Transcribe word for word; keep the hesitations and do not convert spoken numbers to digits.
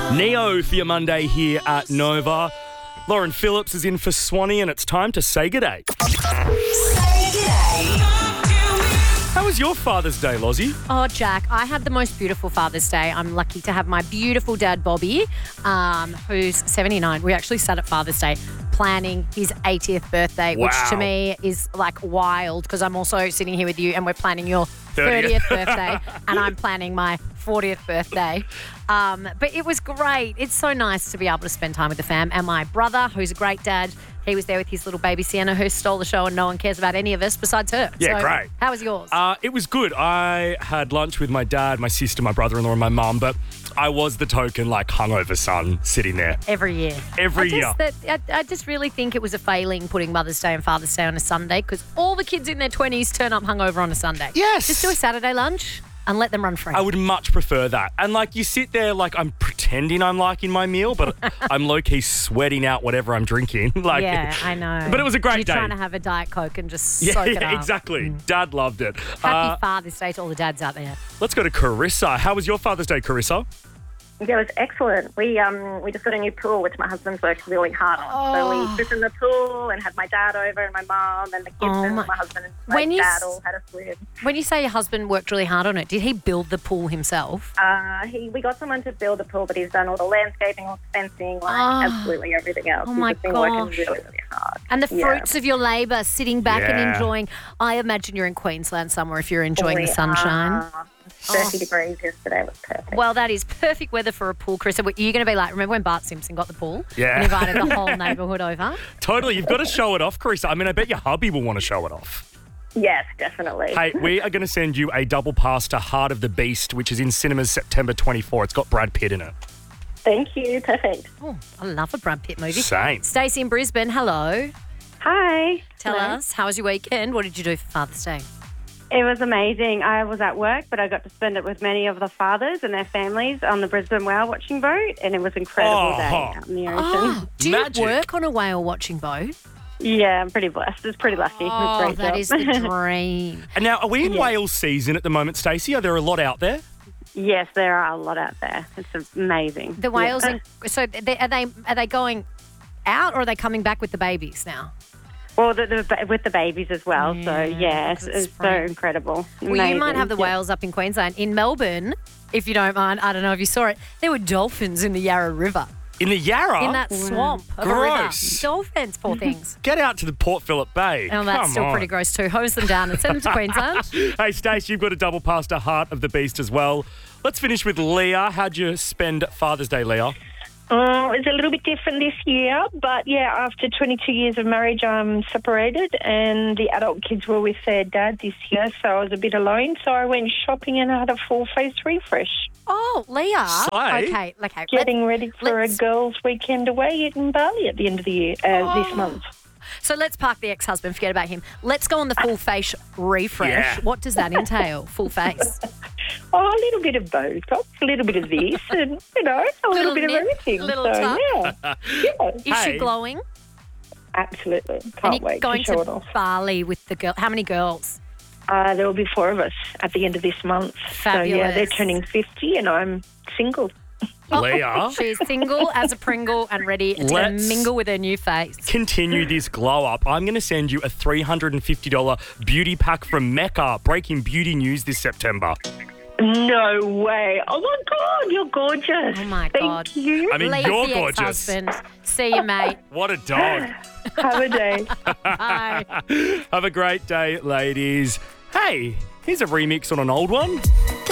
Neo for your Monday here at Nova. Lauren Phillips is in for Swanee and it's time to say g'day. Say g'day. How was your Father's Day, Lozzie? Oh, Jack, I had the most beautiful Father's Day. I'm lucky to have my beautiful dad, Bobby, um, who's seventy-nine. We actually sat at Father's Day planning his eightieth birthday, Wow. which to me is like wild because I'm also sitting here with you and we're planning your thirtieth. thirtieth birthday and I'm planning my fortieth birthday. Um, but it was great. It's so nice to be able to spend time with the fam. And my brother, who's a great dad, he was there with his little baby Sienna who stole the show and no one cares about any of us besides her. Yeah, So, great. How was yours? Uh, it was good. I had lunch with my dad, my sister, my brother-in-law and my mum, but I was the token, like, hungover son sitting there. Every year. Every I year. just, that, I, I just really think it was a failing putting Mother's Day and Father's Day on a Sunday because all the kids in their twenties turn up hungover on a Sunday. Yes. Just do a Saturday lunch and let them run free. I would much prefer that. And, like, you sit there like I'm pretending I'm liking my meal, but I'm low-key sweating out whatever I'm drinking. like, yeah, I know. But it was a great You're day. trying to have a Diet Coke and just Yeah, soak it yeah, up. exactly. Dad loved it. Happy Uh, Father's Day to all the dads out there. let's go to Carissa. How was your Father's Day, Carissa? Yeah, it was excellent. We um we just got a new pool, which my husband's worked really hard on. So Oh. we swim in the pool and had my dad over and my mum and the kids Oh, and my- my husband and my When you dad s- all had a swim. When you say your husband worked really hard on it, did he build the pool himself? Uh, he we got someone to build the pool, but he's done all the landscaping, all the fencing, like Oh. absolutely everything else. Oh, he's my just been gosh. working really, really hard. And the Yeah. fruits of your labour, sitting back and Yeah. enjoying. I imagine you're in Queensland somewhere if you're enjoying We the sunshine. are thirty Oh. degrees yesterday was perfect. Well, that is perfect weather for a pool, Chris. Are you going to be like, remember when Bart Simpson got the pool? Yeah. And invited the whole neighbourhood over? Totally. You've got to show it off, Carissa. I mean, I bet your hubby will want to show it off. Yes, definitely. Hey, we are going to send you a double pass to Heart of the Beast, which is in cinemas September twenty-fourth. It's got Brad Pitt in it. Thank you. Perfect. Oh, I love a Brad Pitt movie. Same. Stacey in Brisbane, hello. Hi. Tell Hello. us, how was your weekend? What did you do for Father's Day? It was amazing. I was at work, but I got to spend it with many of the fathers and their families on the Brisbane whale watching boat, and it was an incredible Oh. day out in the ocean. Oh, do you Magic. work on a whale watching boat? Yeah, I'm pretty blessed. It's pretty lucky. It was a Oh, great that job. is the dream. And now, are we in Yeah. whale season at the moment, Stacey? Are there a lot out there? Yes, there are a lot out there. It's amazing. The whales, Yeah. in, so they, are they are they going out or are they coming back with the babies now? Well, the, the, with the babies as well. Yeah, so, yeah, it's, that's it's so right. incredible. Well, you might Amazing. have the Yeah. whales up in Queensland. In Melbourne, if you don't mind, I don't know if you saw it, there were dolphins in the Yarra River. In the Yarra? In that swamp of Gross. a river. Dolphins, poor things. Get out to the Port Phillip Bay. Oh, that's Come still on. pretty gross too. Hose them down and send them to Queensland. Hey, Stacey, you've got a double pass to Heart of the Beast as well. Let's finish with Leah. How'd you spend Father's Day, Leah? Oh, it's a little bit different this year, but yeah, after twenty-two years of marriage, I'm separated and the adult kids were with their dad this year, so I was a bit alone. So I went shopping and had a full face refresh, Oh, Leah. Slay. Okay, okay. getting let's- ready for let's- a girls' weekend away in Bali at the end of the year, uh, this month. So let's park the ex-husband, forget about him. Let's go on the full face refresh. Yeah. What does that entail, full face? Oh, a little bit of Botox, a little bit of this, and, you know, a little, Little bit nip, of everything. little so, tuck. yeah. yeah, Is Hey. she glowing? absolutely. And Can't you're wait going to show it off. Bali with the girl. How many girls? Uh, there will be four of us at the end of this month. So, yeah, they're Fabulous. turning fifty and I'm single. Leah, She's single as a Pringle and ready to Let's- mingle with her new face. continue this glow up. I'm going to send you a three hundred fifty dollars beauty pack from Mecca, breaking beauty news this September. No way. Oh, my God, you're gorgeous. Oh, my Thank God. you. I mean, Leave you're the gorgeous. ex-husband. See you, mate. What a dog. Have a day. Bye. Have a great day, ladies. Hey, here's a remix on an old one.